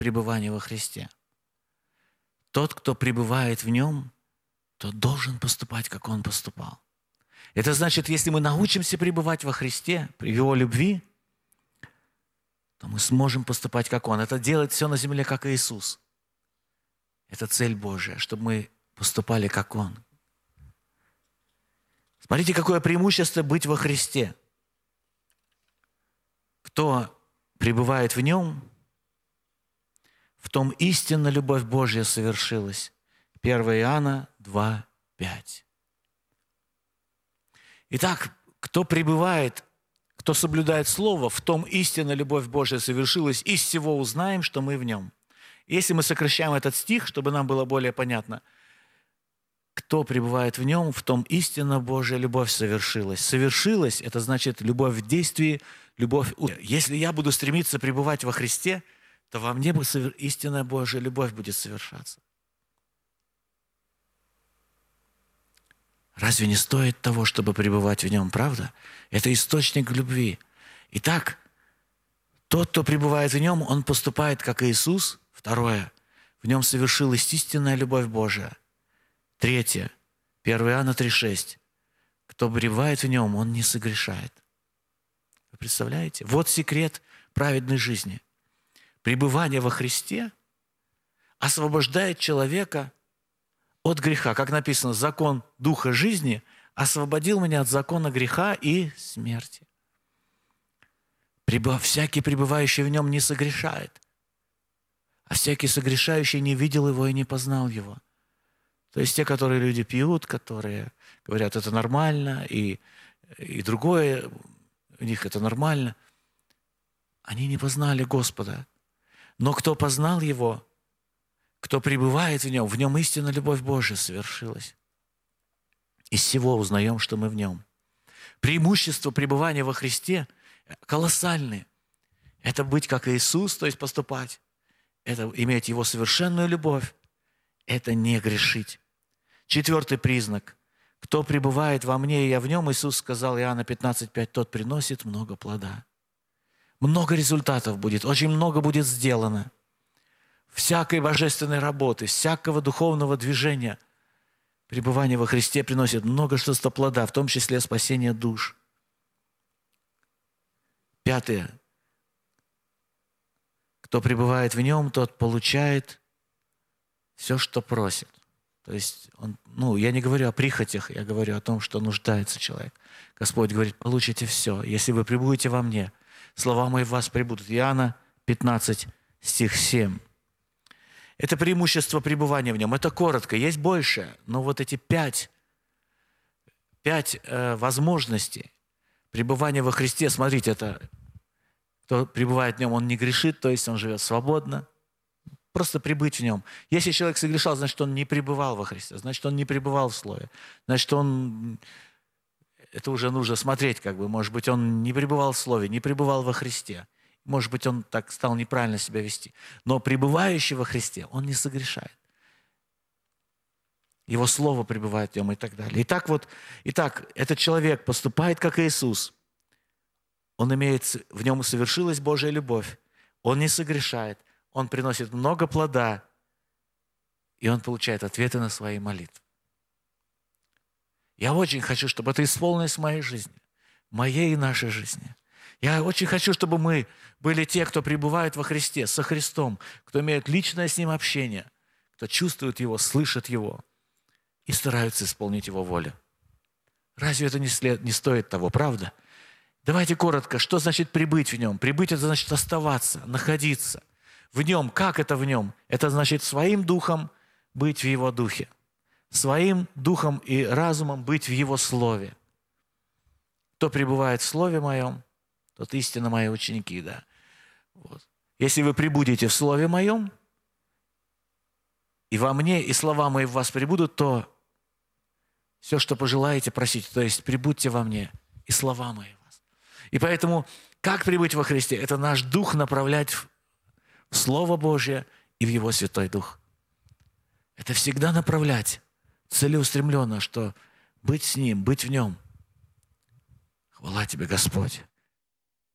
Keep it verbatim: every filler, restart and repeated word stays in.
пребывание во Христе. Тот, кто пребывает в Нем, тот должен поступать, как Он поступал. Это значит, если мы научимся пребывать во Христе, в Его любви, то мы сможем поступать, как Он. Это делать все на земле, как Иисус. Это цель Божия, чтобы мы поступали, как Он. Смотрите, какое преимущество быть во Христе. Кто пребывает в Нем, в том истинно любовь Божья совершилась. первое Иоанна два, пять. Итак, кто пребывает, кто соблюдает Слово, в том истинно любовь Божья совершилась, из всего узнаем, что мы в Нем. Если мы сокращаем этот стих, чтобы нам было более понятно, кто пребывает в Нем, в том истинно Божья любовь совершилась. Совершилась – это значит любовь в действии, любовь. Если я буду стремиться пребывать во Христе, то во мне истинная Божья любовь будет совершаться. Разве не стоит того, чтобы пребывать в Нем, правда? Это источник любви. Итак, тот, кто пребывает в Нем, он поступает, как Иисус. Второе, в Нем совершилась истинная любовь Божия. Третье, первое Иоанна три, шесть. Кто пребывает в Нем, он не согрешает. Вы представляете? Вот секрет праведной жизни. Пребывание во Христе освобождает человека от греха. Как написано, закон Духа жизни освободил меня от закона греха и смерти. Всякий, пребывающий в Нем, не согрешает. А всякий согрешающий не видел Его и не познал Его. То есть те, которые люди пьют, которые говорят, это нормально, и, и другое, у них это нормально, они не познали Господа. Но кто познал Его, кто пребывает в Нем, в Нем истинно любовь Божия совершилась. Из всего узнаем, что мы в Нем. Преимущество пребывания во Христе колоссальные. Это быть как Иисус, то есть поступать. Это иметь Его совершенную любовь. Это не грешить. Четвертый признак. Кто пребывает во мне, и я в нем, Иисус сказал, Иоанна пятнадцать, пять, тот приносит много плода. Много результатов будет, очень много будет сделано. Всякой божественной работы, всякого духовного движения. Пребывание во Христе приносит множество плода, в том числе спасение душ. Пятое. Кто пребывает в нем, тот получает все, что просит. То есть, он, ну, я не говорю о прихотях, я говорю о том, что нуждается человек. Господь говорит, получите все, если вы пребудете во мне. Слова мои в вас пребудут. Иоанна пятнадцать, стих семь. Это преимущество пребывания в нем. Это коротко, есть больше, но вот эти пять, пять э, возможностей пребывания во Христе, смотрите, это кто пребывает в нем, он не грешит, то есть он живет свободно. Просто пребыть в нем. Если человек согрешал, значит, он не пребывал во Христе, значит, он не пребывал в Слове. Значит, он... Это уже нужно смотреть, как бы. Может быть, он не пребывал в Слове, не пребывал во Христе. Может быть, он так стал неправильно себя вести. Но пребывающий во Христе, он не согрешает. Его Слово пребывает в нем и так далее. Итак, вот, итак, этот человек поступает, как Иисус. Он имеет, в нем совершилась Божья любовь. Он не согрешает. Он приносит много плода, и он получает ответы на свои молитвы. Я очень хочу, чтобы это исполнилось в моей жизни, в моей и нашей жизни. Я очень хочу, чтобы мы были те, кто пребывает во Христе, со Христом, кто имеет личное с Ним общение, кто чувствует Его, слышит Его и стараются исполнить Его волю. Разве это не, след, не стоит того, правда? Давайте коротко, что значит пребыть в Нем? Пребыть – это значит оставаться, находиться. В Нем, как это в Нем? Это значит своим духом быть в Его духе. Своим духом и разумом быть в Его Слове. Кто пребывает в Слове Моем, тот истинно Мои ученики, да. Вот. Если вы пребудете в Слове Моем, и во мне, и слова Мои в вас пребудут, то все, что пожелаете, просите. То есть пребудьте во мне, и слова Мои в вас. И поэтому, как пребыть во Христе? Это наш дух направлять в Слово Божье и в Его Святой Дух. Это всегда направлять целеустремленно, что быть с Ним, быть в Нем. Хвала Тебе, Господь.